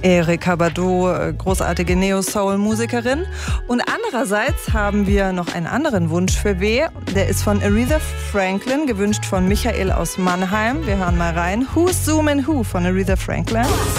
Erykah Badu, großartige Neo-Soul-Musikerin. Und andererseits haben wir noch einen anderen Wunsch für W. Der ist von Aretha Franklin, gewünscht von Michael aus Mannheim. Wir hören mal rein. Who's Zoomin' Who von Aretha Franklin.